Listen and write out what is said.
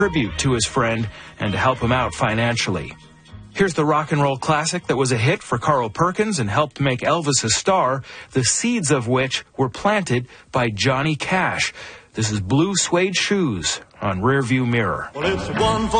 tribute to his friend and to help him out financially. Here's the rock and roll classic that was a hit for Carl Perkins and helped make Elvis a star, the seeds of which were planted by Johnny Cash. This is Blue Suede Shoes on Rearview Mirror. Well, it's one